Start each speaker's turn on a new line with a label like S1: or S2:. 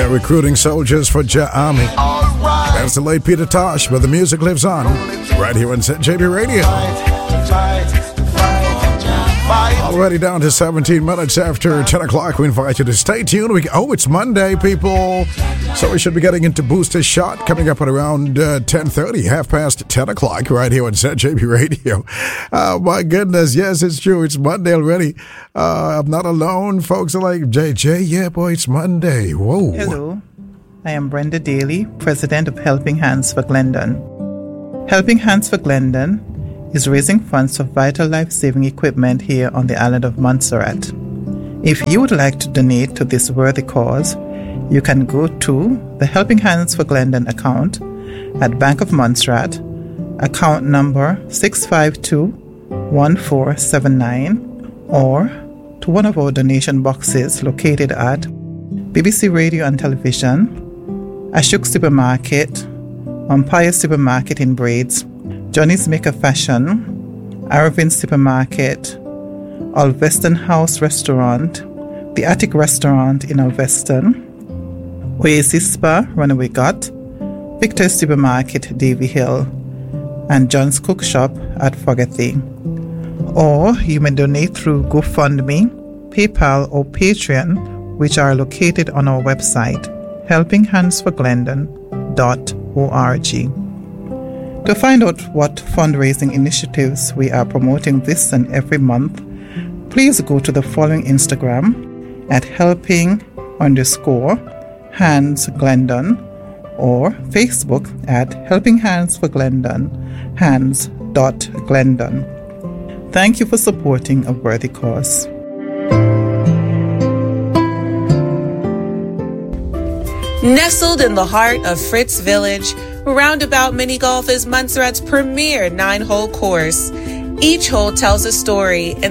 S1: They're recruiting soldiers for Ja Army. That's the late Peter Tosh, but the music lives on right here on JB Radio. Already down to 17 minutes after 10 o'clock. We invite you to stay tuned. It's Monday, people. So we should be getting into Booster Shot coming up at around 10:30, half past 10 o'clock, right here on JB Radio. Oh, my goodness. Yes, it's true. It's Monday already. I'm not alone. Folks are like, JJ, yeah, boy, it's Monday. Whoa.
S2: Hello. I am Brenda Daly, President of Helping Hands for Glendon. Helping Hands for Glendon is raising funds for vital life-saving equipment here on the island of Montserrat. If you would like to donate to this worthy cause, you can go to the Helping Hands for Glendon account at Bank of Montserrat, account number 652-1479, or to one of our donation boxes located at BBC Radio and Television, Ashok Supermarket, Umpire Supermarket in Braids, Johnny's Maker Fashion, Aravind Supermarket, Alveston House Restaurant, The Attic Restaurant in Alveston, Oasis Spa, Runaway Gut, Victor's Supermarket, Davy Hill, and John's Cook Shop at Fogarty. Or you may donate through GoFundMe, PayPal, or Patreon, which are located on our website, helpinghandsforglendon.org. To find out what fundraising initiatives we are promoting this and every month, please go to the following Instagram at helping_hands_glendon or Facebook at Helping Hands for Glendon, hands.glendon. Thank you for supporting a worthy cause.
S3: Nestled in the heart of Fritz Village, Roundabout Mini Golf is Montserrat's premier 9-hole course. Each hole tells a story, and